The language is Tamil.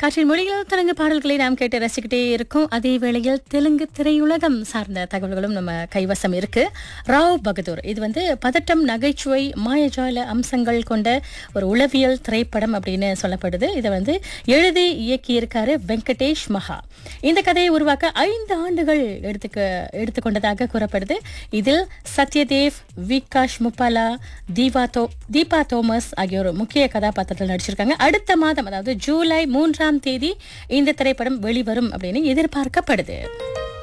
காற்றின் மொழியில் தெலுங்கு பாடல்களை நாம் கேட்டு ரசிக்கிட்டே இருக்கோம். அதே வேளையில் தெலுங்கு திரையுலகம் சார்ந்த தகவல்களும் நம்ம கைவசம் இருக்கு. ராவ் பகதூர் இது பதட்டம், நகைச்சுவை, மாயஜால அம்சங்கள் கொண்ட ஒரு உளவியல் திரைப்படம் அப்படின்னு சொல்லப்படுது. இதை எழுதி இயக்கியிருக்காரு வெங்கடேஷ் மகா. இந்த கதையை உருவாக்க 5 ஆண்டுகள் எடுத்துக்கொண்டதாக கூறப்படுது. இதில் சத்யதேவ், விகாஷ் முப்பாலா, தீபா தோமஸ் ஆகியோர் முக்கிய கதாபாத்திரத்தில் நடிச்சிருக்காங்க. அடுத்த மாதம், அதாவது ஜூலை 3ஆம் தேதி இந்த திரைப்படம் வெளிவரும் அப்படின்னு எதிர்பார்க்கப்படுது.